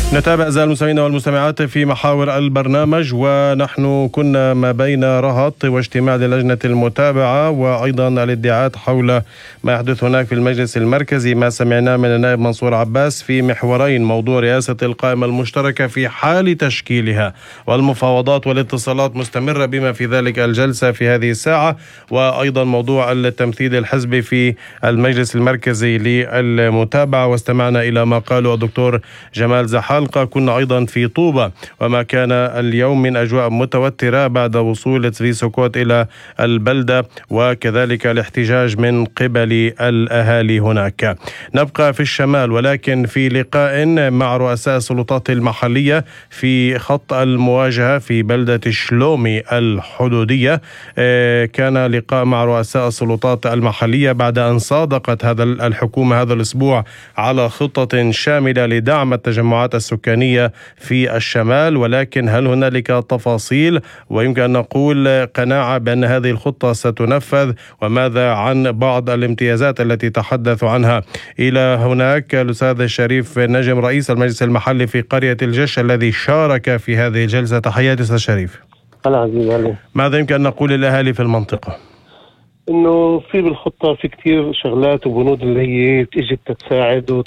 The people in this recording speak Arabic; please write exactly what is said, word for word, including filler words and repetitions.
نتابع أعزائي المستمعين والمستمعات في محاور البرنامج، ونحن كنا ما بين رهط واجتماع للجنة المتابعة وأيضا الادعاءات حول ما يحدث هناك في المجلس المركزي. ما سمعناه من النائب منصور عباس في محورين: موضوع رئاسة القائمة المشتركة في حال تشكيلها، والمفاوضات والاتصالات مستمرة بما في ذلك الجلسة في هذه الساعة، وأيضا موضوع التمثيل الحزبي في المجلس المركزي للمتابعة. واستمعنا إلى ما قاله الدكتور جمال زحال. كنا أيضا في طوبة، وما كان اليوم من أجواء متوترة بعد وصول تسفي سكوت إلى البلدة، وكذلك الاحتجاج من قبل الأهالي هناك. نبقى في الشمال، ولكن في لقاء مع رؤساء السلطات المحلية في خط المواجهة في بلدة شلومي الحدودية. كان لقاء مع رؤساء السلطات المحلية بعد أن صادقت هذا الحكومة هذا الأسبوع على خطة شاملة لدعم التجمعات السكانية في الشمال. ولكن هل هنالك تفاصيل ويمكن أن نقول قناعة بأن هذه الخطة ستنفذ؟ وماذا عن بعض الامتيازات التي تحدث عنها؟ إلى هناك الأستاذ الشريف نجم رئيس المجلس المحلي في قرية الجش الذي شارك في هذه الجلسة. تحياتي أستاذ شريف. هلا عزيزي. ماذا يمكن أن نقول للأهالي في المنطقة؟ انه في بالخطه في كثير شغلات وبنود اللي هي بتيجي تساعد